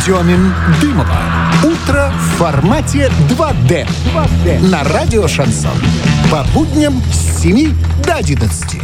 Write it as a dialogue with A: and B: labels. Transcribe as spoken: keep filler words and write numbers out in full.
A: Демин-Дымова. Утро в формате два дэ. На радио «Шансон». По будням с семи до одиннадцати.